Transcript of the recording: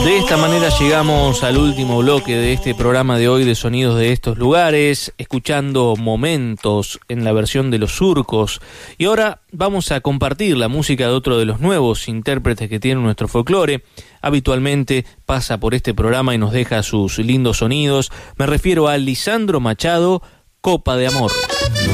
De esta manera llegamos al último bloque de este programa de hoy de Sonidos de estos lugares, escuchando Momentos en la versión de Los Surcos. Y ahora vamos a compartir la música de otro de los nuevos intérpretes que tiene nuestro folclore. Habitualmente pasa por este programa y nos deja sus lindos sonidos. Me refiero a Lisandro Machado, Copa de Amor.